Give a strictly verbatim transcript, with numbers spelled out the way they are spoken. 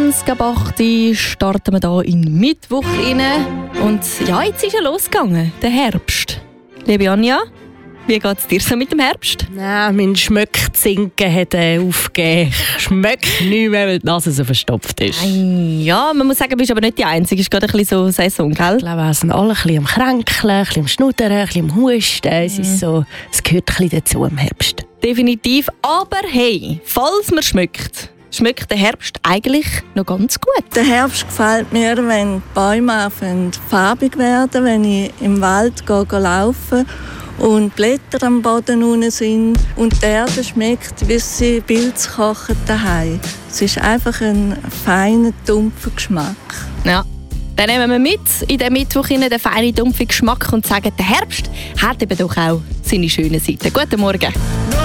zwanzig ab acht starten wir hier in Mittwoch rein. Und ja, jetzt ist ja losgegangen, der Herbst. Liebe Anja, wie geht es dir so mit dem Herbst? Nein, mein Schmöckzinken hat äh, aufgegeben. Ich schmecke nicht mehr, weil die Nase so verstopft ist. Ja, man muss sagen, du bist aber nicht die Einzige. Es ist gerade ein bisschen so Saison, gell? Ich glaube, wir sind alle ein bisschen am Kränkeln, ein bisschen am Schnuddern, ein bisschen am Husten. Es, ist so, es gehört ein bisschen dazu im Herbst. Definitiv. Aber hey, falls man schmeckt, schmeckt der Herbst eigentlich noch ganz gut. Der Herbst gefällt mir, wenn die Bäume anfangen farbig werden, wenn ich im Wald gehe, gehe laufen und Blätter am Boden unten sind und die Erde schmeckt, wie sie Pilze kochen daheim. Es ist einfach ein feiner, dumpfer Geschmack. Ja. Dann nehmen wir mit in den Mittwoch in den feinen, dumpfen Geschmack und sagen, der Herbst hat eben doch auch seine schönen Seiten. Guten Morgen.